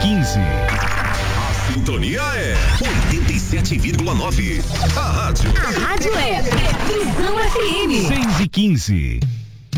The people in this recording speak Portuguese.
15. Sintonia é 87,9. A rádio é Visão FM. 6 e 15.